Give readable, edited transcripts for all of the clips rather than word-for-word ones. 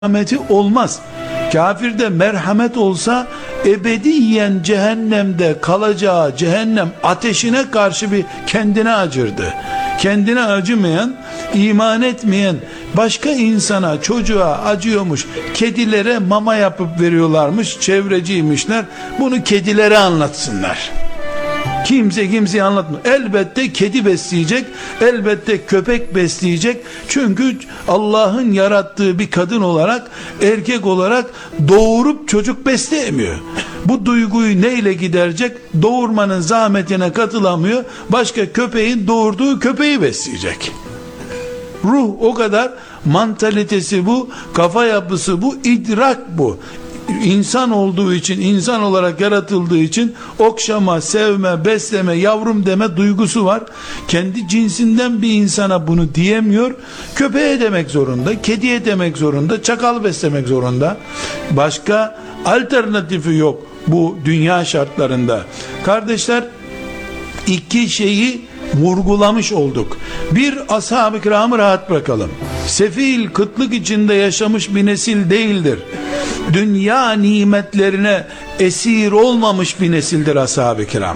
merhameti olmaz. Kafirde merhamet olsa ebediyen cehennemde kalacağı cehennem ateşine karşı bir kendine acırdı. Kendine acımayan, iman etmeyen başka insana, çocuğa acıyormuş. Kedilere mama yapıp veriyorlarmış, çevreciymişler. Bunu kedilere anlatsınlar. Kimse kimseye anlatmıyor. Elbette kedi besleyecek, elbette köpek besleyecek. Çünkü Allah'ın yarattığı bir kadın olarak, erkek olarak doğurup çocuk besleyemiyor. Bu duyguyu neyle giderecek? Doğurmanın zahmetine katılamıyor. Başka köpeğin doğurduğu köpeği besleyecek. Ruh o kadar, mantalitesi bu, kafa yapısı bu, idrak bu. İnsan olduğu için, insan olarak yaratıldığı için okşama, sevme, besleme, yavrum deme duygusu var. Kendi cinsinden bir insana bunu diyemiyor. Köpeğe demek zorunda, kediye demek zorunda, çakal beslemek zorunda. Başka alternatifi yok bu dünya şartlarında. Kardeşler, iki şeyi vurgulamış olduk. Bir, ashab-ı kiramı rahat bırakalım. Sefil, kıtlık içinde yaşamış bir nesil değildir. Dünya nimetlerine esir olmamış bir nesildir ashab-ı kiram.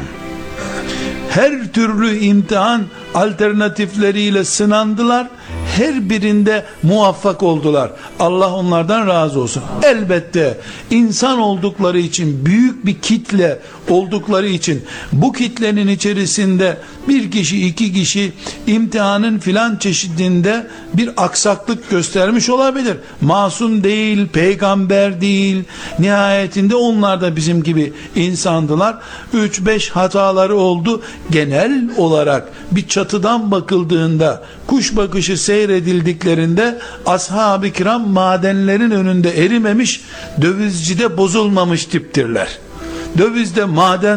Her türlü imtihan alternatifleriyle sınandılar. Her birinde muvaffak oldular. Allah onlardan razı olsun. Elbette insan oldukları için, büyük bir kitle oldukları için, bu kitlenin içerisinde bir kişi, iki kişi imtihanın filan çeşidinde bir aksaklık göstermiş olabilir. Masum değil, peygamber değil. Nihayetinde onlar da bizim gibi insandılar. 3-5 hataları oldu. Genel olarak bir çatıdan bakıldığında, kuş bakışı seyredildiklerinde ashab-ı kiram madenlerin önünde erimemiş, dövizcide bozulmamış tiptirler. Dövizde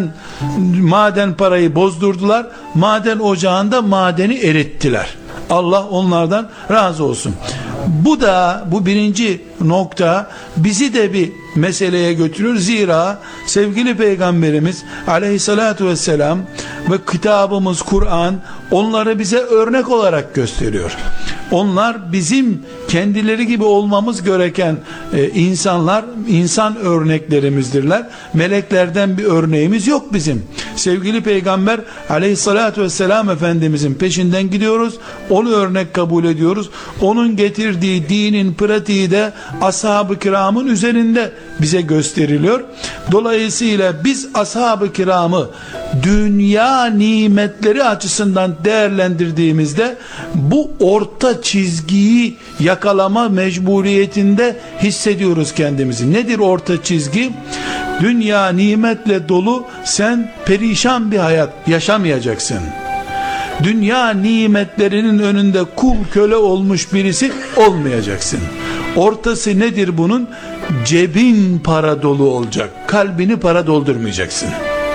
maden parayı bozdurdular, maden ocağında madeni erittiler. Allah onlardan razı olsun. Bu birinci nokta bizi de bir meseleye götürür. Zira sevgili Peygamberimiz aleyhissalatu vesselam ve kitabımız Kur'an onları bize örnek olarak gösteriyor. Onlar bizim kendileri gibi olmamız gereken insanlar, insan örneklerimizdirler. Meleklerden bir örneğimiz yok bizim. Sevgili Peygamber aleyhissalatu vesselam Efendimizin peşinden gidiyoruz. Onu örnek kabul ediyoruz. Onun getirdiği dinin pratiği de ashab-ı kiramın üzerinde bize gösteriliyor. Dolayısıyla biz ashab-ı kiramı dünya nimetleri açısından değerlendirdiğimizde bu orta çizgiyi yakalama mecburiyetinde hissediyoruz kendimizi. Nedir orta çizgi? Dünya nimetle dolu, sen perişan bir hayat yaşamayacaksın. Dünya nimetlerinin önünde kul köle olmuş birisi olmayacaksın. Ortası nedir bunun? Cebin para dolu olacak. Kalbini para doldurmayacaksın.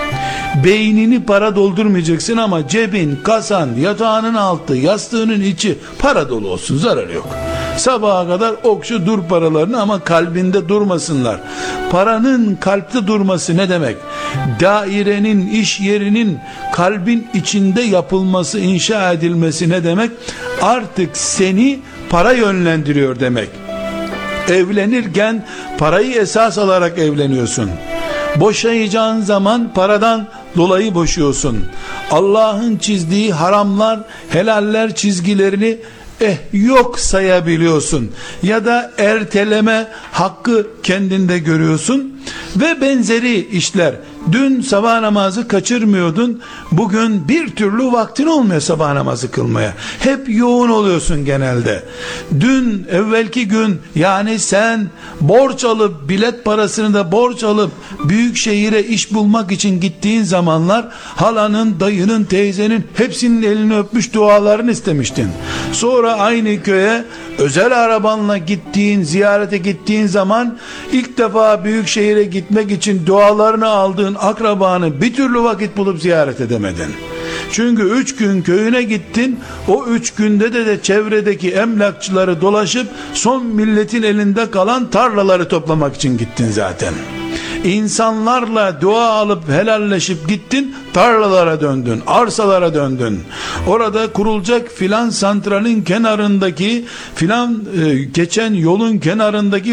Beynini para doldurmayacaksın ama cebin, kasan, yatağının altı, yastığının içi para dolu olsun, zararı yok. Sabaha kadar okşu dur paralarını ama kalbinde durmasınlar. Paranın kalpte durması ne demek? Dairenin, iş yerinin kalbin içinde yapılması, inşa edilmesi ne demek? Artık seni para yönlendiriyor demek. Evlenirken parayı esas alarak evleniyorsun. Boşayacağın zaman paradan dolayı boşuyorsun. Allah'ın çizdiği haramlar, helaller çizgilerini yok sayabiliyorsun. Ya da erteleme hakkı kendinde görüyorsun. Ve benzeri işler. Dün sabah namazı kaçırmıyordun. Bugün bir türlü vaktin olmuyor sabah namazı kılmaya. Hep yoğun oluyorsun genelde. Dün, evvelki gün, yani sen borç alıp, bilet parasını da borç alıp büyük şehire iş bulmak için gittiğin zamanlar halanın, dayının, teyzenin hepsinin elini öpmüş, dualarını istemiştin. Sonra aynı köye özel arabanla gittiğin, ziyarete gittiğin zaman ilk defa büyük şehire gitmek için dualarını aldığın akrabanı bir türlü vakit bulup ziyaret edemedin. Çünkü 3 gün köyüne gittin. O 3 günde de çevredeki emlakçıları dolaşıp son milletin elinde kalan tarlaları toplamak için gittin zaten. İnsanlarla dua alıp helalleşip gittin, tarlalara döndün, arsalara döndün. Orada kurulacak filan santralin kenarındaki, filan geçen yolun kenarındaki